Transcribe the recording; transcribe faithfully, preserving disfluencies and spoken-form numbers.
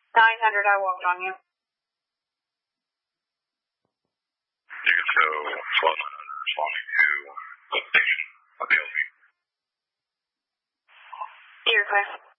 nine hundred, I walked on you. You can show twelve nine hundred responding to location of the L V. You're clear.